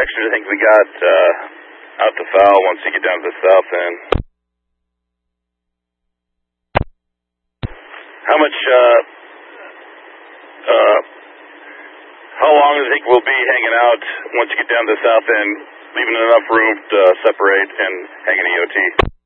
direction do you think we got out to foul once you get down to the south end? How long do you think we'll be hanging out once you get down to the south end, leaving enough room to separate and hang an EOT?